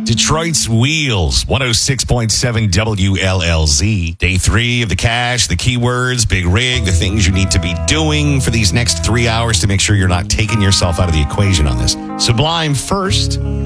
Detroit's Wheels, 106.7 WLLZ. Day 3 of the cash, the keywords, big rig, the things you need to be doing for these next 3 hours to make sure you're not taking yourself out of the equation on this. Sublime first.